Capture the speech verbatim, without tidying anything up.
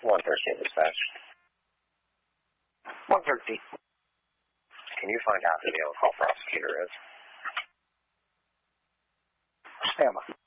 one thirteen dispatch. one thirteen. Can you find out who the on-call prosecutor is? Stand by.